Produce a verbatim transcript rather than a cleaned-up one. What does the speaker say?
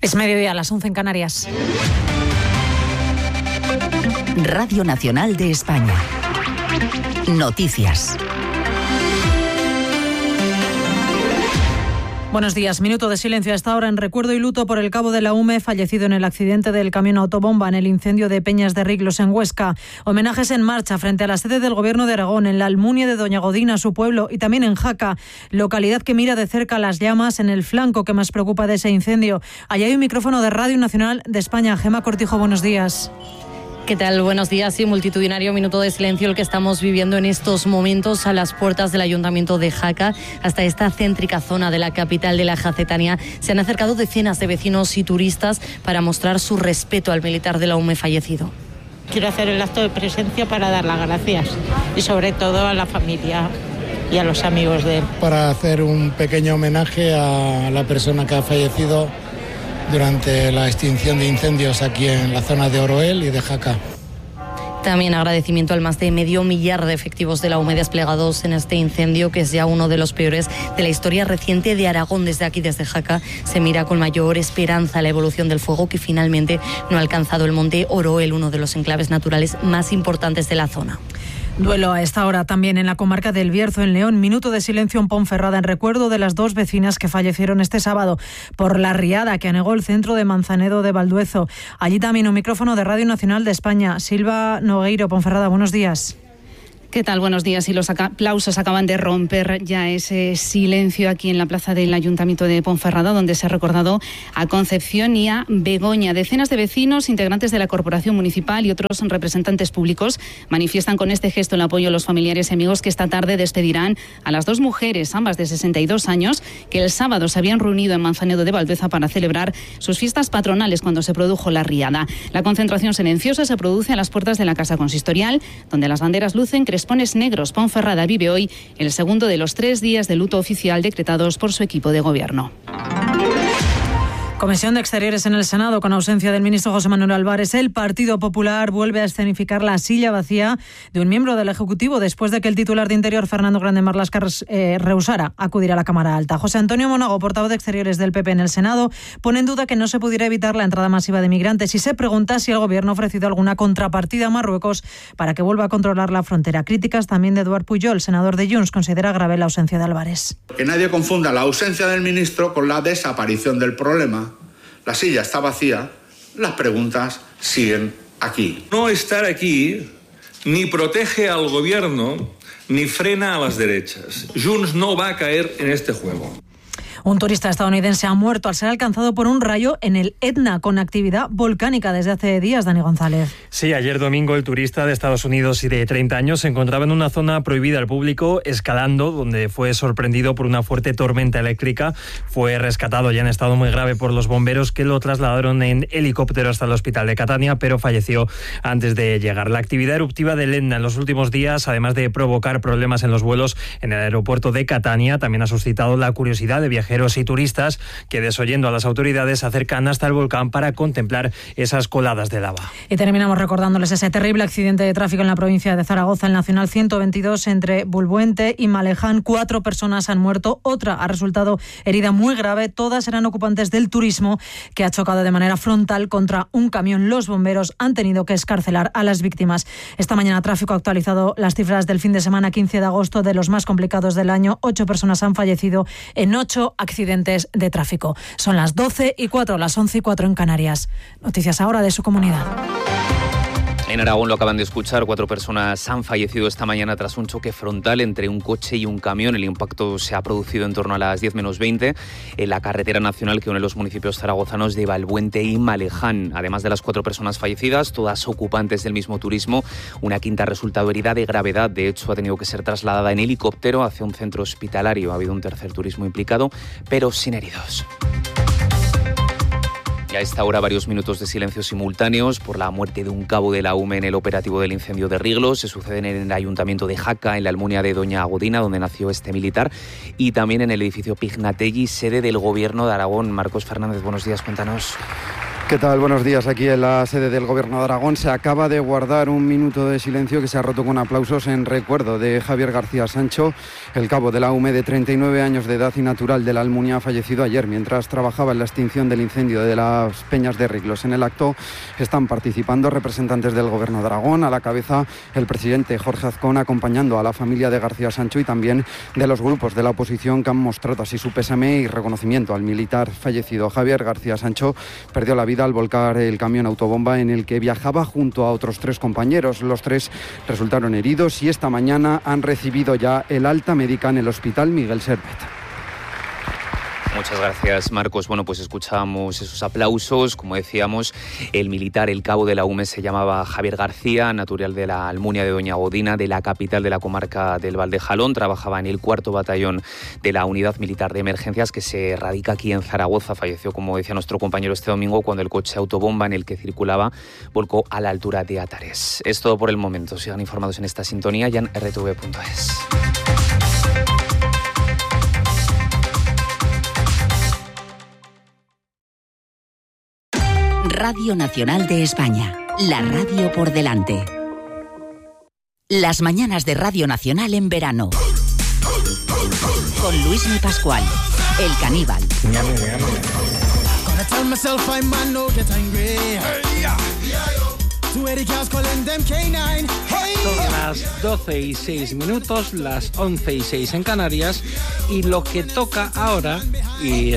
Es mediodía, a las once en Canarias. Radio Nacional de España. Noticias. Buenos días. Minuto de silencio a esta hora en recuerdo y luto por el cabo de la U M E fallecido en el accidente del camión autobomba en el incendio de Peñas de Riglos en Huesca. Homenajes en marcha frente a la sede del Gobierno de Aragón, en la Almunia de Doña Godina, su pueblo, y también en Jaca, localidad que mira de cerca las llamas en el flanco que más preocupa de ese incendio. Allí hay un micrófono de Radio Nacional de España. Gema Cortijo, buenos días. ¿Qué tal? Buenos días. Sí, multitudinario minuto de silencio el que estamos viviendo en estos momentos a las puertas del Ayuntamiento de Jaca. Hasta esta céntrica zona de la capital de la Jacetania se han acercado decenas de vecinos y turistas para mostrar su respeto al militar de la U M E fallecido. Quiero hacer el acto de presencia para dar las gracias y sobre todo a la familia y a los amigos de él. Para hacer un pequeño homenaje a la persona que ha fallecido durante la extinción de incendios aquí en la zona de Oroel y de Jaca. También agradecimiento al más de medio millar de efectivos de la U M E desplegados en este incendio, que es ya uno de los peores de la historia reciente de Aragón. Desde aquí, desde Jaca, se mira con mayor esperanza la evolución del fuego, que finalmente no ha alcanzado el monte Oroel, uno de los enclaves naturales más importantes de la zona. Duelo a esta hora también en la comarca del Bierzo, en León. Minuto de silencio en Ponferrada en recuerdo de las dos vecinas que fallecieron este sábado por la riada que anegó el centro de Manzanedo de Valduezo. Allí también un micrófono de Radio Nacional de España. Silva Nogueiro, Ponferrada, buenos días. ¿Qué tal? Buenos días. Y los aplausos acaban de romper ya ese silencio aquí en la plaza del Ayuntamiento de Ponferrada, donde se ha recordado a Concepción y a Begoña. Decenas de vecinos, integrantes de la Corporación Municipal y otros representantes públicos manifiestan con este gesto el apoyo a los familiares y amigos que esta tarde despedirán a las dos mujeres, ambas de sesenta y dos años, que el sábado se habían reunido en Manzanedo de Valdueza para celebrar sus fiestas patronales cuando se produjo la riada. La concentración silenciosa se produce a las puertas de la Casa Consistorial, donde las banderas lucen crespones negros. Ponferrada vive hoy el segundo de los tres días de luto oficial decretados por su equipo de gobierno. Comisión de Exteriores en el Senado, con ausencia del ministro José Manuel Álvarez. El Partido Popular vuelve a escenificar la silla vacía de un miembro del Ejecutivo después de que el titular de Interior, Fernando Grande Marlaska, eh, rehusara acudir a la Cámara Alta. José Antonio Monago, portavoz de Exteriores del P P en el Senado, pone en duda que no se pudiera evitar la entrada masiva de migrantes y se pregunta si el Gobierno ha ofrecido alguna contrapartida a Marruecos para que vuelva a controlar la frontera. Críticas también de Eduard Pujol, senador de Junts, considera grave la ausencia de Álvarez. Que nadie confunda la ausencia del ministro con la desaparición del problema. La silla está vacía, las preguntas siguen aquí. No estar aquí ni protege al gobierno ni frena a las derechas. Junts no va a caer en este juego. Un turista estadounidense ha muerto al ser alcanzado por un rayo en el Etna, con actividad volcánica desde hace días. Dani González. Sí, ayer domingo el turista de Estados Unidos y de treinta años se encontraba en una zona prohibida al público, escalando, donde fue sorprendido por una fuerte tormenta eléctrica. Fue rescatado ya en estado muy grave por los bomberos, que lo trasladaron en helicóptero hasta el hospital de Catania, pero falleció antes de llegar. La actividad eruptiva del Etna en los últimos días, además de provocar problemas en los vuelos en el aeropuerto de Catania, también ha suscitado la curiosidad de viajeros y turistas que, desoyendo a las autoridades, se acercan hasta el volcán para contemplar esas coladas de lava. Y terminamos recordándoles ese terrible accidente de tráfico en la provincia de Zaragoza, el Nacional ciento veintidós entre Bulbuente y Maleján. Cuatro personas han muerto, otra ha resultado herida muy grave. Todas eran ocupantes del turismo, que ha chocado de manera frontal contra un camión. Los bomberos han tenido que excarcelar a las víctimas. Esta mañana Tráfico ha actualizado las cifras del fin de semana quince de agosto, de los más complicados del año. Ocho personas han fallecido en ocho accidentes de tráfico. Son las doce y cuatro, las once y cuatro en Canarias. Noticias ahora de su comunidad. En Aragón lo acaban de escuchar, cuatro personas han fallecido esta mañana tras un choque frontal entre un coche y un camión. El impacto se ha producido en torno a las diez menos veinte en la carretera nacional que une los municipios zaragozanos de Valbuente y Maleján. Además de las cuatro personas fallecidas, todas ocupantes del mismo turismo, una quinta ha resultado herida de gravedad. De hecho, ha tenido que ser trasladada en helicóptero hacia un centro hospitalario. Ha habido un tercer turismo implicado, pero sin heridos. Y a esta hora varios minutos de silencio simultáneos por la muerte de un cabo de la U M E en el operativo del incendio de Riglos. Se suceden en el Ayuntamiento de Jaca, en la Almunia de Doña Godina, donde nació este militar, y también en el edificio Pignatelli, sede del Gobierno de Aragón. Marcos Fernández, buenos días, cuéntanos. ¿Qué tal? Buenos días. Aquí en la sede del Gobierno de Aragón se acaba de guardar un minuto de silencio que se ha roto con aplausos en recuerdo de Javier García Sancho, el cabo de la U M E de treinta y nueve años de edad y natural de la Almunia, fallecido ayer mientras trabajaba en la extinción del incendio de las Peñas de Riglos. En el acto están participando representantes del Gobierno de Aragón, a la cabeza el presidente Jorge Azcón, acompañando a la familia de García Sancho y también de los grupos de la oposición que han mostrado así su pésame y reconocimiento al militar fallecido. Javier García Sancho perdió la vida al volcar el camión autobomba en el que viajaba junto a otros tres compañeros. Los tres resultaron heridos y esta mañana han recibido ya el alta médica en el Hospital Miguel Servet. Muchas gracias, Marcos. Bueno, pues escuchábamos esos aplausos. Como decíamos, el militar, el cabo de la U M E, se llamaba Javier García, natural de la Almunia de Doña Godina, de la capital de la comarca del Valdejalón. Trabajaba en el cuarto batallón de la Unidad Militar de Emergencias, que se radica aquí en Zaragoza. Falleció, como decía nuestro compañero, este domingo cuando el coche autobomba en el que circulaba volcó a la altura de Atares. Es todo por el momento. Sigan informados en esta sintonía y en r t v punto es. Radio Nacional de España, la radio por delante. Las mañanas de Radio Nacional en verano. Con Luismi Pascual, el caníbal. Son las doce y seis minutos, las once y seis en Canarias, y lo que toca ahora, y